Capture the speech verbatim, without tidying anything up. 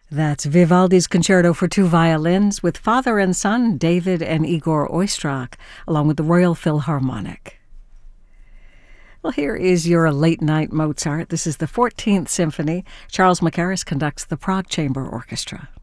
That's Vivaldi's Concerto for Two Violins with father and son David and Igor Oistrakh, along with the Royal Philharmonic. Well, here is your late-night Mozart. This is the fourteenth Symphony. Charles Mackerras conducts the Prague Chamber Orchestra.